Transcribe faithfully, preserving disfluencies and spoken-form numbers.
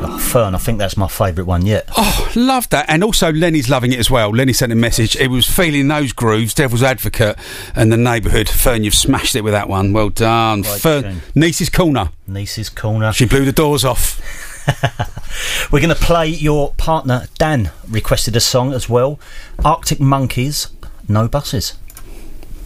Oh, Fern, I think that's my favourite one yet. Oh, love that. And also Lenny's loving it as well. Lenny sent a message. It was feeling those grooves, Devil's Advocate and The Neighbourhood. Fern, you've smashed it with that one. Well done. Right, Fern, tune. Niece's Corner. Niece's Corner. She blew the doors off. We're going to play your partner, Dan, requested a song as well. Arctic Monkeys, No Buses.